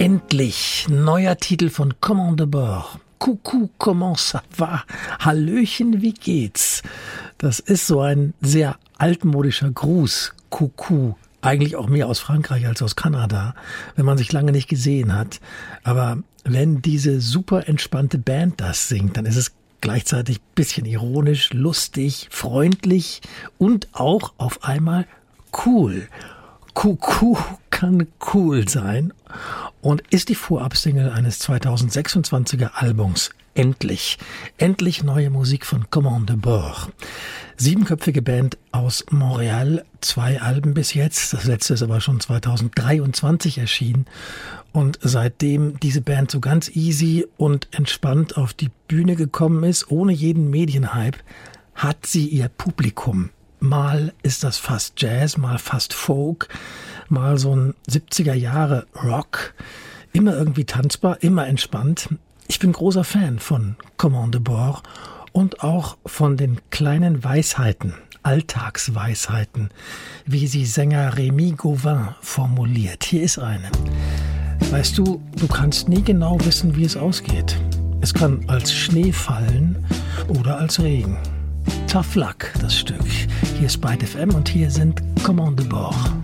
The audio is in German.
Endlich neuer Titel von Comment de Bord. Coucou, comment ça va? Hallöchen, wie geht's? Das ist so ein sehr altmodischer Gruß. Coucou. Eigentlich auch mehr aus Frankreich als aus Kanada, wenn man sich lange nicht gesehen hat. Aber wenn diese super entspannte Band das singt, dann ist es gleichzeitig ein bisschen ironisch, lustig, freundlich und auch auf einmal cool. Coucou kann cool sein und ist die Vorabsingle eines 2026er Albums. Endlich neue Musik von Comment de Bord. 7-köpfige Band aus Montreal, 2 Alben bis jetzt. Das letzte ist aber schon 2023 erschienen. Und seitdem diese Band so ganz easy und entspannt auf die Bühne gekommen ist, ohne jeden Medienhype, hat sie ihr Publikum. Mal ist das fast Jazz, mal fast Folk, mal so ein 70er Jahre Rock. Immer irgendwie tanzbar, immer entspannt. Ich bin großer Fan von Comment de Bord und auch von den kleinen Weisheiten, Alltagsweisheiten, wie sie Sänger Rémi Gauvin formuliert. Hier ist eine. Weißt du, du kannst nie genau wissen, wie es ausgeht. Es kann als Schnee fallen oder als Regen. Tough Luck, das Stück. Hier ist Byte FM und hier sind Comment de Bord.